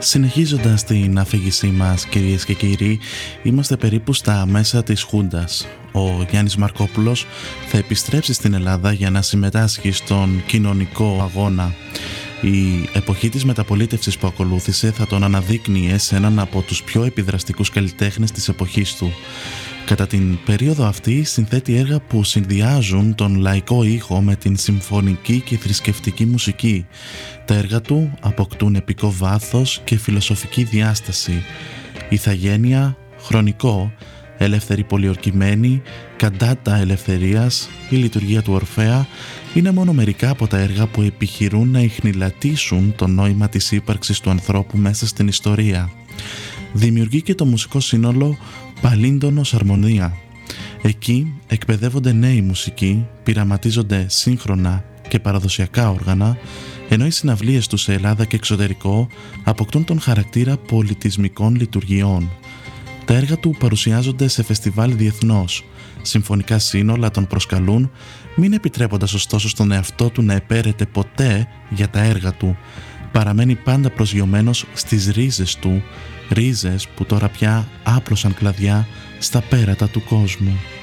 Συνεχίζοντας την αφήγησή μας, κυρίες και κύριοι, είμαστε περίπου στα μέσα της Χούντας. Ο Γιάννης Μαρκόπουλος θα επιστρέψει στην Ελλάδα για να συμμετάσχει στον κοινωνικό αγώνα. Η εποχή της μεταπολίτευσης που ακολούθησε θα τον αναδείκνυε σε έναν από τους πιο επιδραστικούς καλλιτέχνες της εποχής του. Κατά την περίοδο αυτή συνθέτει έργα που συνδυάζουν τον λαϊκό ήχο με την συμφωνική και θρησκευτική μουσική. Τα έργα του αποκτούν επικό βάθος και φιλοσοφική διάσταση. Ιθαγένεια, χρονικό, ελεύθερη πολιορκημένη, καντάτα ελευθερίας, η λειτουργία του Ορφέα είναι μόνο μερικά από τα έργα που επιχειρούν να ιχνηλατήσουν το νόημα της ύπαρξης του ανθρώπου μέσα στην ιστορία. Δημιουργεί και το μουσικό σύνολο Παλίντονος Αρμονία. Εκεί εκπαιδεύονται νέοι μουσικοί, πειραματίζονται σύγχρονα και παραδοσιακά όργανα, ενώ οι συναυλίες του σε Ελλάδα και εξωτερικό αποκτούν τον χαρακτήρα πολιτισμικών λειτουργιών. Τα έργα του παρουσιάζονται σε φεστιβάλ διεθνώς. Συμφωνικά σύνολα τον προσκαλούν, μην επιτρέποντας ωστόσο στον εαυτό του να επέρεται ποτέ για τα έργα του. Παραμένει πάντα προσγειωμένος στις ρίζες του, ρίζες που τώρα πια άπλωσαν κλαδιά στα πέρατα του κόσμου.